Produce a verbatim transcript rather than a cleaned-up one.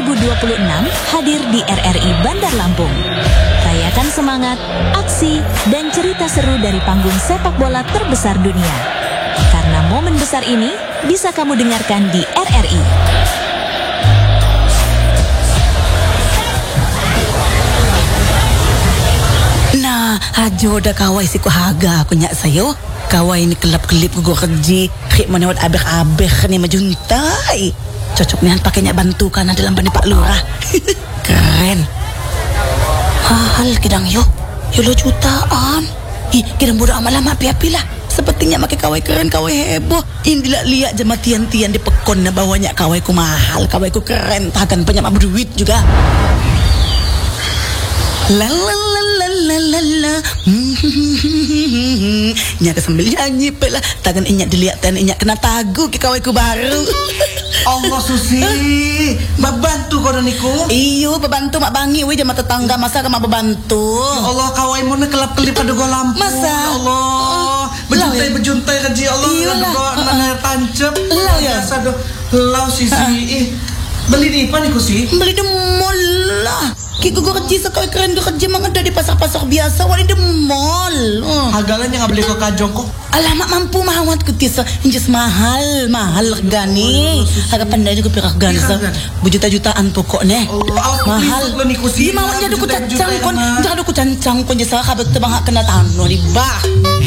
ribu dua puluh enam hadir di R R I Bandar Lampung. Rayakan semangat, aksi, dan cerita seru dari panggung sepak bola terbesar dunia. Karena momen besar ini bisa kamu dengarkan di R R I. Nah, ajo dah kawai si ku haga aku nyak sayo. Kawai ini kelap-kelip ku kerji. Kik menewat abeh-abeh ni majuntai. Cocok nian pakai nyak bantu kan dalam bani Pak Lurah. Keren. Mahal kidang yo. Yo lo jutaan. Ih, kidang bodoh amat lama api-api lah. Sepertinya pakai kawai keren, kawai heboh. Ini lihat jema tian-tian di pekon na bawanya kawai ku mahal, kawai ku keren. Takkan banyak berduit juga. La la la la la la la. Nya sambil nyanyi pula. Takkan inyak dilihat dan inyak kena tagu ke kawai ku baru. Allah Susi, membantu kau dan niku. Iyo, membantu mak bangi we jama tetangga masa mak membantu. Ya Allah, kawai mun kelap kelip pada gua lampu. Masa? Ya Allah, bejuntai bejuntai kaji Allah. Iyalah. Gua nang tancep. Lau ya. Biasa do. Lau sisi. Ih, beli di apa niku sih? Beli di mall lah. Kiko gue kerja sekali keren gue kerja mang ada di pasar-pasar biasa wali di mall. Uh. Hagalanya nggak beli ke kajong kok. Alamak mampu mahawat kutis injes mahal mahal gani. Harga pandai juga pirah gansa. Berjuta-jutaan pokoknya. Allah, mahal. Di mawanya ada ku cancang kon, jangan ada ku cancang kon jasa kabel tebang hak kena tanu di bah.